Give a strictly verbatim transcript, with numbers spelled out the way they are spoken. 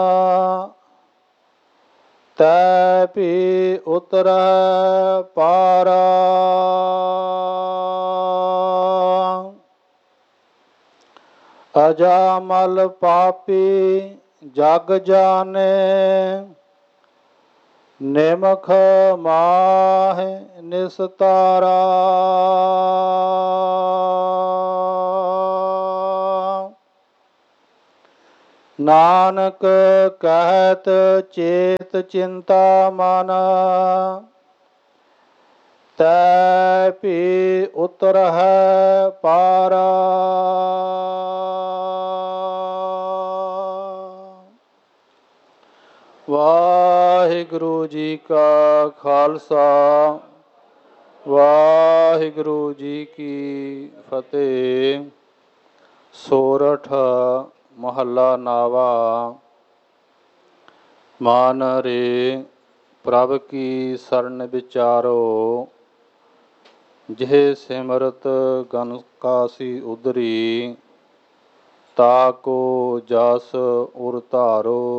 ਤੈ ਭੀ ਉਤਰੈ ਪਾਰਾ। ਅਜਾਮਲ ਪਾਪੀ ਜਗ ਜਾਣੇ, ਨਿਮਖ ਮਾਹਿ ਨਿਸਤਾਰਾ। ਨਾਨਕ ਕਹਿਤ ਚੇਤ ਚਿੰਤਾ ਮਨ, ਤੈ ਭੀ ਉਤਰਹਿ ਪਾਰਾ। ਵਾਹਿਗੁਰੂ ਜੀ ਕਾ ਖਾਲਸਾ, ਵਾਹਿਗੁਰੂ ਜੀ ਕੀ ਫਤਿਹ। ਸੋਰਠ ਮਹੱਲਾ ਨਾਵਾ। ਮਨ ਰੇ ਪ੍ਰਭ ਕੀ ਸਰਨ ਵਿਚਾਰੋ, ਜਿਹ ਸਿਮਰਤ ਗਨ ਕਾਸੀ ਉਦਰੀ। ਤਾ ਕੋ ਜਸ ਉਰ ਧਾਰੋ,